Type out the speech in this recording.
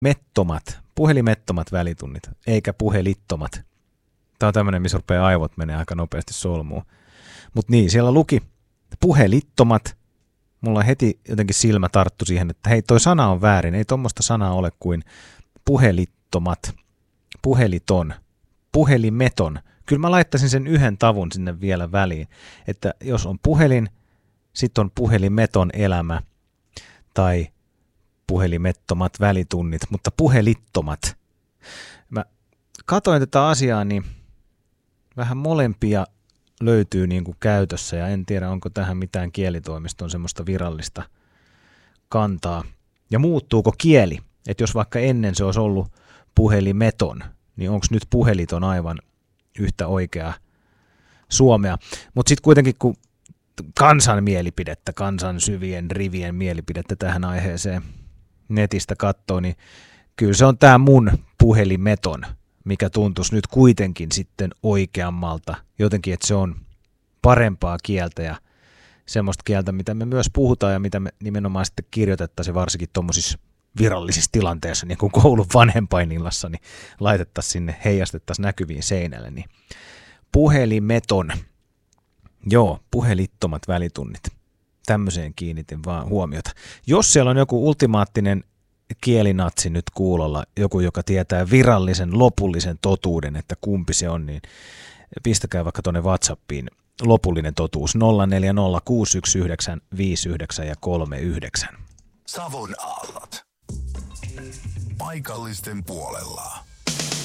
puhelimettomat välitunnit, eikä puhelittomat. Tämä on tämmöinen, missä rupeaa aivot menee aika nopeasti solmuun. Mutta niin, siellä luki puhelittomat. Mulla heti jotenkin silmä tarttu siihen, että hei, toi sana on väärin. Ei tuommoista sanaa ole kuin puhelittomat, puheliton, puhelimeton. Kyllä mä laittaisin sen yhden tavun sinne vielä väliin, että jos on puhelin, sitten on puhelimeton elämä tai puhelimettomat välitunnit, mutta puhelittomat. Mä katoin tätä asiaa, niin vähän molempia löytyy niin kuin käytössä ja en tiedä, onko tähän mitään kielitoimiston semmoista virallista kantaa. Ja muuttuuko kieli, että jos vaikka ennen se olisi ollut puhelimeton, niin onko nyt puheliton aivan yhtä oikeaa suomea. Mutta sitten kuitenkin kun kansan mielipidettä, kansan syvien rivien mielipidettä tähän aiheeseen netistä katsoo, niin kyllä se on tämä mun puhelimeton, mikä tuntuisi nyt kuitenkin sitten oikeammalta. Jotenkin, että se on parempaa kieltä ja semmoista kieltä, mitä me myös puhutaan ja mitä me nimenomaan sitten kirjoitettaisiin varsinkin tuommoisissa virallisissa tilanteissa, niin kuin koulun vanhempainillassa, niin laitettaisiin sinne, heijastettaisiin näkyviin seinälle. Niin puhelimeton, joo, puhelittomat välitunnit. Tämmöiseen kiinnitin vaan huomiota. Jos siellä on joku ultimaattinen kielinatsi nyt kuulolla, joku, joka tietää virallisen, lopullisen totuuden, että kumpi se on, niin pistäkää vaikka tuonne WhatsAppiin lopullinen totuus 04061959 ja 39. Savon aallot. Paikallisten puolella.